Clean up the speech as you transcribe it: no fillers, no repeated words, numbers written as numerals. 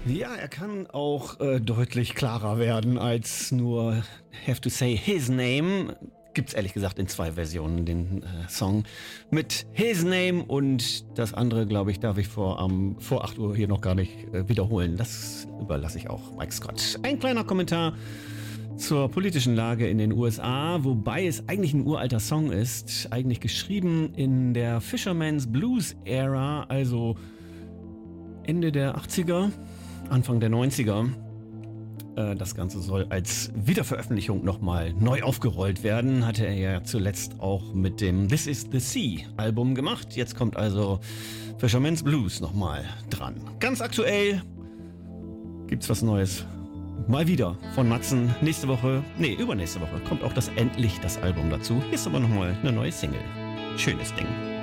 Ja, er kann auch deutlich klarer werden als nur Have to Say His Name. Gibt's ehrlich gesagt in 2 Versionen den Song mit His Name und das andere, glaube ich, darf ich vor 8 Uhr hier noch gar nicht wiederholen. Das überlasse ich auch Mike Scott. Ein kleiner Kommentar zur politischen Lage in den USA, wobei es eigentlich ein uralter Song ist, eigentlich geschrieben in der Fisherman's Blues Era, also Ende der 80er, Anfang der 90er. Das Ganze soll als Wiederveröffentlichung nochmal neu aufgerollt werden. Hatte er ja zuletzt auch mit dem This Is the Sea Album gemacht. Jetzt kommt also Fisherman's Blues nochmal dran. Ganz aktuell gibt's was Neues. Mal wieder von Matzen. Übernächste Woche kommt auch endlich das Album dazu. Hier ist aber nochmal eine neue Single. Schönes Ding.